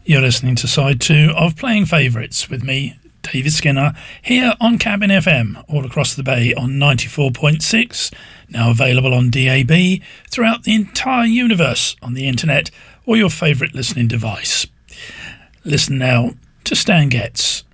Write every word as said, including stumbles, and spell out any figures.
You're listening to side two of Playing Favourites with me, David Skinner, here on Cabin F M, all across the bay on ninety-four point six, now available on D A B, throughout the entire universe on the internet or your favourite listening device. Listen now to Stan Getz.